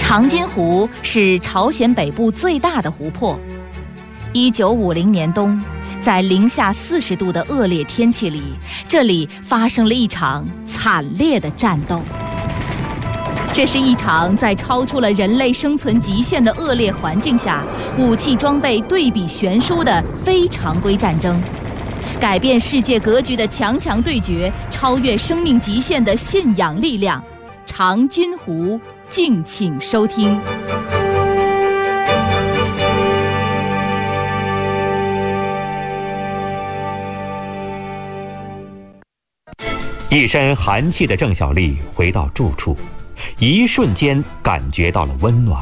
长津湖是朝鲜北部最大的湖泊。1950年冬，在零下40度的恶劣天气里，这里发生了一场惨烈的战斗。这是一场在超出了人类生存极限的恶劣环境下，武器装备对比悬殊的非常规战争，改变世界格局的强强对决，超越生命极限的信仰力量。长津湖，敬请收听。 一身寒气的郑小丽回到住处，一瞬间感觉到了温暖。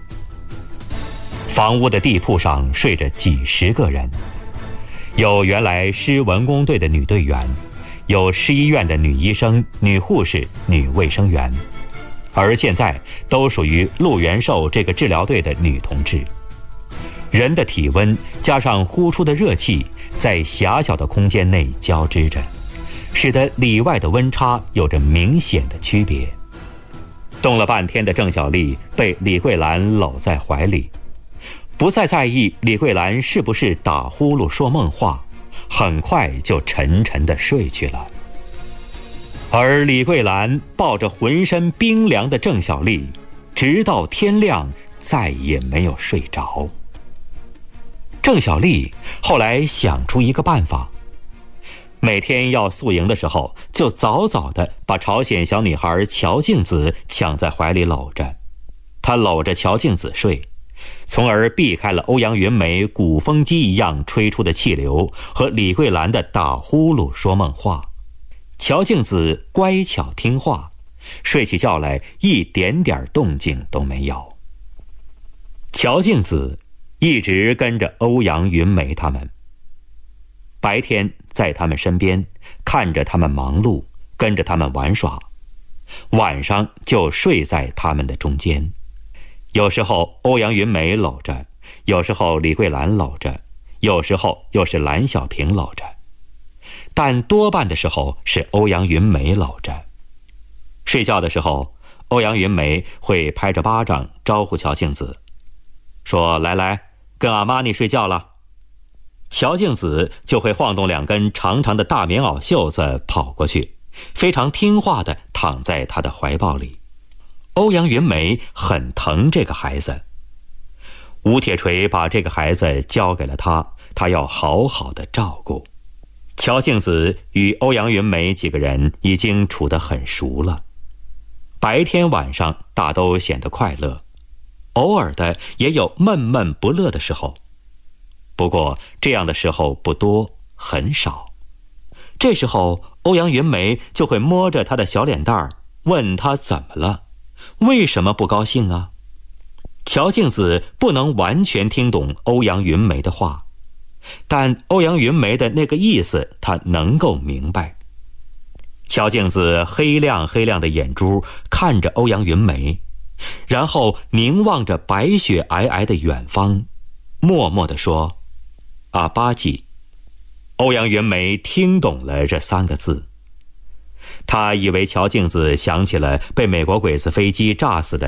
房屋的地铺上睡着几十个人，有原来师文工队的女队员，有市医院的女医生、女护士、女卫生员，而现在都属于陆元寿这个治疗队的女同志。人的体温加上呼出的热气，在狭小的空间内交织着，使得里外的温差有着明显的区别。冻了半天的郑小丽被李桂兰搂在怀里，不再在意李桂兰是不是打呼噜说梦话，很快就沉沉地睡去了。而李桂兰抱着浑身冰凉的郑小丽，直到天亮再也没有睡着。郑小丽后来想出一个办法，每天要宿营的时候，就早早地把朝鲜小女孩乔静子抢在怀里搂着，她搂着乔静子睡，从而避开了欧阳云梅鼓风机一样吹出的气流和李桂兰的打呼噜说梦话。乔静子乖巧听话，睡起觉来一点点动静都没有。乔静子一直跟着欧阳云梅他们，白天在他们身边，看着他们忙碌，跟着他们玩耍，晚上就睡在他们的中间。有时候欧阳云梅搂着，有时候李桂兰搂着，有时候又是蓝小平搂着，但多半的时候是欧阳云梅搂着。睡觉的时候，欧阳云梅会拍着巴掌招呼乔静子，说：“来来，跟阿妈你睡觉了。”乔静子就会晃动两根长长的大棉袄袖子跑过去，非常听话地躺在他的怀抱里。欧阳云梅很疼这个孩子，吴铁锤把这个孩子交给了他，他要好好的照顾。乔静子与欧阳云梅几个人已经处得很熟了，白天晚上大都显得快乐，偶尔的也有闷闷不乐的时候。不过这样的时候不多，很少。这时候欧阳云梅就会摸着他的小脸蛋儿，问他怎么了，为什么不高兴啊？乔静子不能完全听懂欧阳云梅的话，但欧阳云梅的那个意思他能够明白。乔静子黑亮黑亮的眼珠看着欧阳云梅，然后凝望着白雪皑皑的远方，默默地说：“阿巴吉。”欧阳云梅听懂了这3个字，他以为乔静子想起了被美国鬼子飞机炸死的